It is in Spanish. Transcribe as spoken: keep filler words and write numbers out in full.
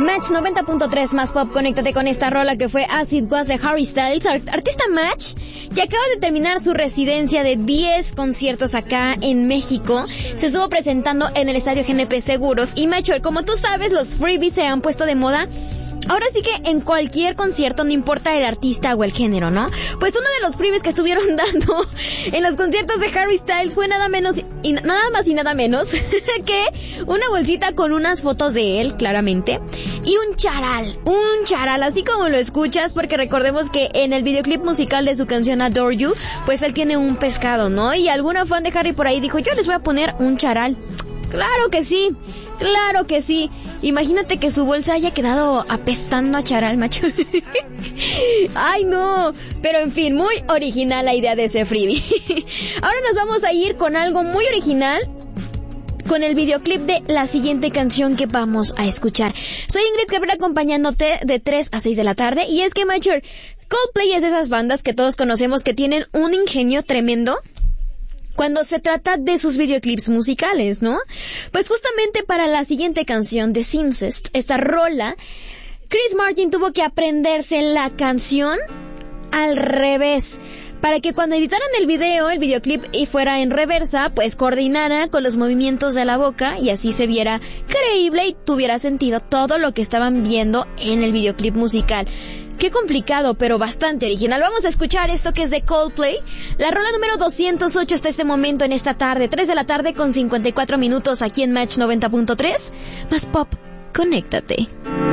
Match noventa punto tres más pop, conéctate con esta rola que fue As It Was de Harry Styles, artista Match, que acaba de terminar su residencia de diez conciertos acá en México. Se estuvo presentando en el Estadio G N P Seguros y Match, como tú sabes, los freebies se han puesto de moda. Ahora sí que en cualquier concierto, no importa el artista o el género, ¿no? Pues uno de los freebies que estuvieron dando en los conciertos de Harry Styles fue nada menos y nada más y nada menos que una bolsita con unas fotos de él, claramente, y un charal, un charal, así como lo escuchas, porque recordemos que en el videoclip musical de su canción Adore You, pues él tiene un pescado, ¿no? Y alguna fan de Harry por ahí dijo, yo les voy a poner un charal. Claro que sí, claro que sí. Imagínate que su bolsa haya quedado apestando a charal, macho. Ay, no. Pero en fin, muy original la idea de ese freebie. Ahora nos vamos a ir con algo muy original, con el videoclip de la siguiente canción que vamos a escuchar. Soy Ingrid Cabrera acompañándote de tres a seis de la tarde. Y es que, macho, Coldplay es de esas bandas que todos conocemos que tienen un ingenio tremendo cuando se trata de sus videoclips musicales, ¿no? Pues justamente para la siguiente canción de Incest, esta rola, Chris Martin tuvo que aprenderse la canción al revés, para que cuando editaran el video, el videoclip y fuera en reversa, pues coordinara con los movimientos de la boca y así se viera creíble y tuviera sentido todo lo que estaban viendo en el videoclip musical. Qué complicado, pero bastante original. Vamos a escuchar esto que es de Coldplay. La rola número doscientos ocho hasta este momento en esta tarde, tres de la tarde con cincuenta y cuatro minutos aquí en Match noventa punto tres. Más pop, conéctate.